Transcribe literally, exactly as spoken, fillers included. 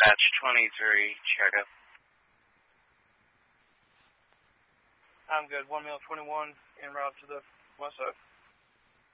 Dispatch twenty-three, Chicago. I'm good. one mil twenty-one en route to the west side.